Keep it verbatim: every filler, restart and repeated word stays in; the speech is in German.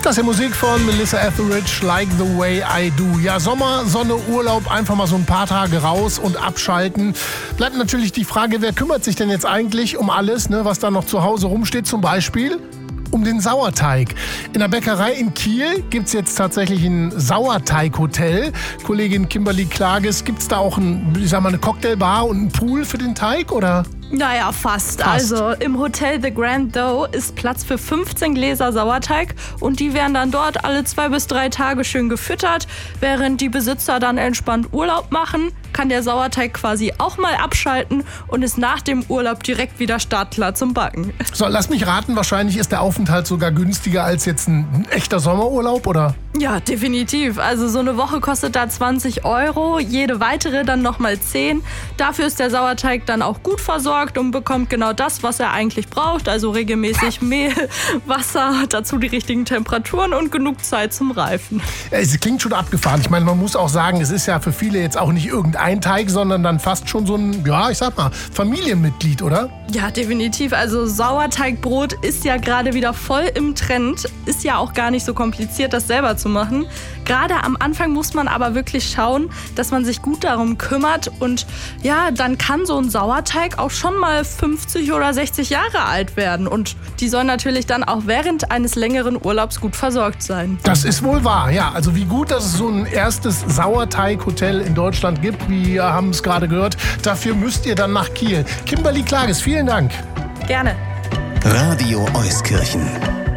Das ist ja Musik von Melissa Etheridge, Like the Way I Do. Ja, Sommer, Sonne, Urlaub, einfach mal so ein paar Tage raus und abschalten. Bleibt natürlich die Frage, wer kümmert sich denn jetzt eigentlich um alles, ne, was da noch zu Hause rumsteht, zum Beispiel um den Sauerteig. In der Bäckerei in Kiel gibt es jetzt tatsächlich ein Sauerteighotel. Kollegin Kimberly Klages, gibt es da auch ein, ich sag mal, eine Cocktailbar und einen Pool für den Teig, oder? Naja, fast. Fast. Also im Hotel The Grand Doe ist Platz für fünfzehn Gläser Sauerteig und die werden dann dort alle zwei bis drei Tage schön gefüttert. Während die Besitzer dann entspannt Urlaub machen, kann der Sauerteig quasi auch mal abschalten und ist nach dem Urlaub direkt wieder startklar zum Backen. So, lass mich raten, wahrscheinlich ist der Aufenthalt sogar günstiger als jetzt ein, ein echter Sommerurlaub, oder? Ja, definitiv. Also so eine Woche kostet da zwanzig Euro, jede weitere dann nochmal zehn. Dafür ist der Sauerteig dann auch gut versorgt und bekommt genau das, was er eigentlich braucht. Also regelmäßig Mehl, Wasser, dazu die richtigen Temperaturen und genug Zeit zum Reifen. Es klingt schon abgefahren. Ich meine, man muss auch sagen, es ist ja für viele jetzt auch nicht irgendein Teig, sondern dann fast schon so ein, ja, ich sag mal, Familienmitglied, oder? Ja, definitiv. Also Sauerteigbrot ist ja gerade wieder voll im Trend. Ist ja auch gar nicht so kompliziert, das selber zu machen. Gerade am Anfang muss man aber wirklich schauen, dass man sich gut darum kümmert. Und ja, dann kann so ein Sauerteig auch schon mal fünfzig oder sechzig Jahre alt werden. Und die sollen natürlich dann auch während eines längeren Urlaubs gut versorgt sein. Das ist wohl wahr, ja. Also wie gut, dass es so ein erstes Sauerteighotel in Deutschland gibt, wir haben es gerade gehört. Dafür müsst ihr dann nach Kiel. Kimberly Klages, vielen Dank. Gerne. Radio Euskirchen.